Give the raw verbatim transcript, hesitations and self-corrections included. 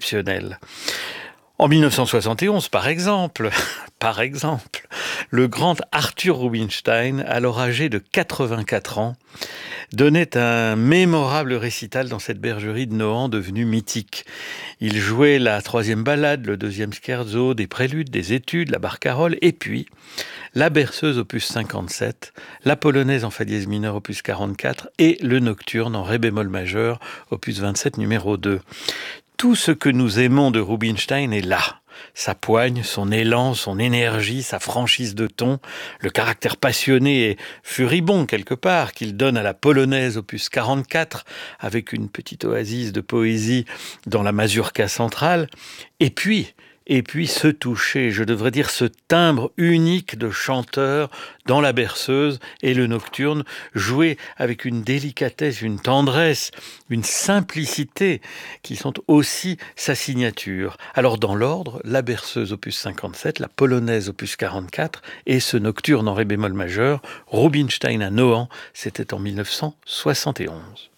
exceptionnel. En mille neuf cent soixante et onze, par exemple, par exemple, le grand Arthur Rubinstein, alors âgé de quatre-vingt-quatre ans, donnait un mémorable récital dans cette bergerie de Nohant devenue mythique. Il jouait la troisième ballade, le deuxième scherzo, des préludes, des études, la barcarolle, et puis la berceuse opus cinquante-sept, la polonaise en fa dièse mineur opus quarante-quatre et le nocturne en ré bémol majeur opus vingt-sept numéro deux. Tout ce que nous aimons de Rubinstein est là. Sa poigne, son élan, son énergie, sa franchise de ton, le caractère passionné et furibond quelque part qu'il donne à la polonaise opus quarante-quatre avec une petite oasis de poésie dans la mazurka centrale. Et puis, et puis ce toucher, je devrais dire ce timbre unique de chanteur dans la berceuse et le nocturne, joué avec une délicatesse, une tendresse, une simplicité qui sont aussi sa signature. Alors dans l'ordre, la berceuse opus cinquante-sept, la polonaise opus quarante-quatre et ce nocturne en ré bémol majeur, Rubinstein à Nohant, c'était en mille neuf cent soixante et onze.